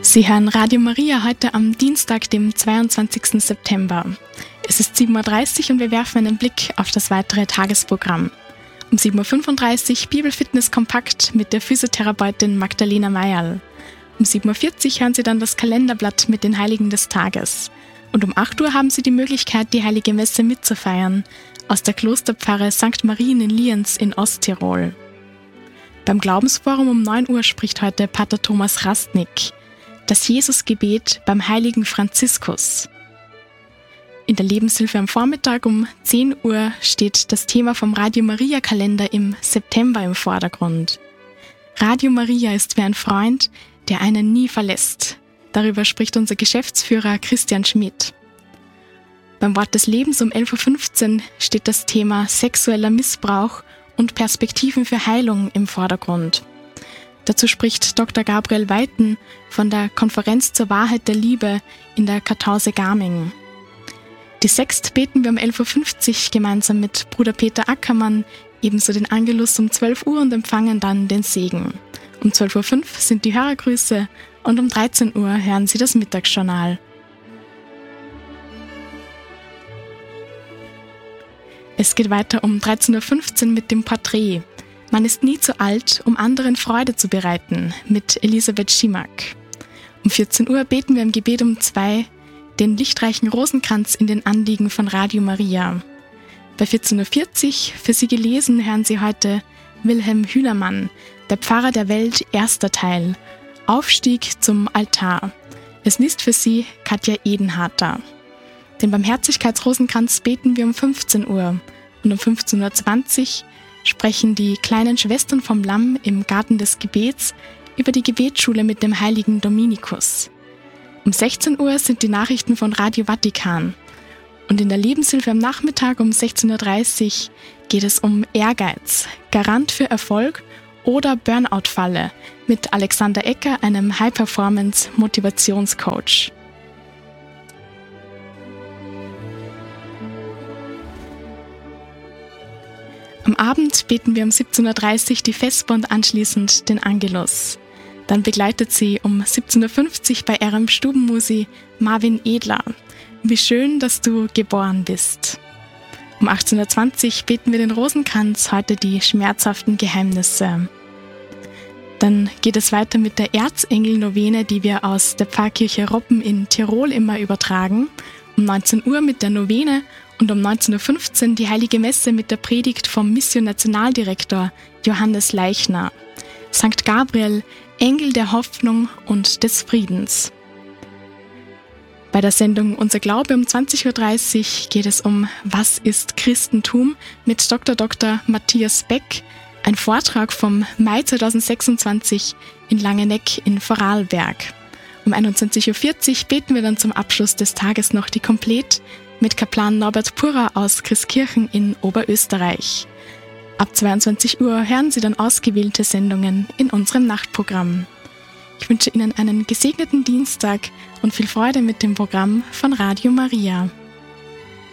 Sie hören Radio Maria heute am Dienstag, dem 22. September. Es ist 7.30 Uhr und wir werfen einen Blick auf das weitere Tagesprogramm. Um 7.35 Uhr Bibelfitness kompakt mit der Physiotherapeutin Magdalena Mayerl. Um 7.40 Uhr hören Sie dann das Kalenderblatt mit den Heiligen des Tages. Und um 8 Uhr haben Sie die Möglichkeit, die Heilige Messe mitzufeiern aus der Klosterpfarre St. Marien in Lienz in Osttirol. Beim Glaubensforum um 9 Uhr spricht heute Pater Thomas Rastnick. Das Jesusgebet beim heiligen Franziskus. In der Lebenshilfe am Vormittag um 10 Uhr steht das Thema vom Radio Maria Kalender im September im Vordergrund. Radio Maria ist wie ein Freund, der einen nie verlässt. Darüber spricht unser Geschäftsführer Christian Schmidt. Beim Wort des Lebens um 11.15 Uhr steht das Thema sexueller Missbrauch und Perspektiven für Heilung im Vordergrund. Dazu spricht Dr. Gabriel Weiten von der Konferenz zur Wahrheit der Liebe in der Kartause Garming. Die Sext beten wir um 11.50 Uhr gemeinsam mit Bruder Peter Ackermann, ebenso den Angelus um 12 Uhr und empfangen dann den Segen. Um 12.05 Uhr sind die Hörergrüße und um 13 Uhr hören Sie das Mittagsjournal. Es geht weiter um 13.15 Uhr mit dem Porträt. Man ist nie zu alt, um anderen Freude zu bereiten, mit Elisabeth Schimack. Um 14 Uhr beten wir im Gebet um 2 den lichtreichen Rosenkranz in den Anliegen von Radio Maria. Bei 14.40 Uhr, für Sie gelesen, hören Sie heute Wilhelm Hühnermann, der Pfarrer der Welt, erster Teil, Aufstieg zum Altar. Es liest für Sie Katja Edenharter. Den Barmherzigkeitsrosenkranz beten wir um 15 Uhr und um 15.20 Uhr sprechen die kleinen Schwestern vom Lamm im Garten des Gebets über die Gebetsschule mit dem heiligen Dominikus. Um 16 Uhr sind die Nachrichten von Radio Vatikan. Und in der Lebenshilfe am Nachmittag um 16.30 Uhr geht es um Ehrgeiz, Garant für Erfolg oder Burnout-Falle mit Alexander Ecker, einem High-Performance-Motivationscoach. Am Abend beten wir um 17.30 Uhr die Vesper und anschließend den Angelus. Dann begleitet sie um 17.50 Uhr bei RM Stubenmusi Marvin Edler. Wie schön, dass du geboren bist. Um 18.20 Uhr beten wir den Rosenkranz, heute die schmerzhaften Geheimnisse. Dann geht es weiter mit der Erzengel-Novene, die wir aus der Pfarrkirche Roppen in Tirol immer übertragen. Um 19 Uhr mit der Novene und um 19.15 Uhr die Heilige Messe mit der Predigt vom Mission-Nationaldirektor Johannes Leichner. St. Gabriel, Engel der Hoffnung und des Friedens. Bei der Sendung Unser Glaube um 20.30 Uhr geht es um Was ist Christentum mit Dr. Matthias Beck, ein Vortrag vom Mai 2026 in Langeneck in Vorarlberg. Um 21.40 Uhr beten wir dann zum Abschluss des Tages noch die Komplett mit Kaplan Norbert Purrer aus Christkirchen in Oberösterreich. Ab 22 Uhr hören Sie dann ausgewählte Sendungen in unserem Nachtprogramm. Ich wünsche Ihnen einen gesegneten Dienstag und viel Freude mit dem Programm von Radio Maria.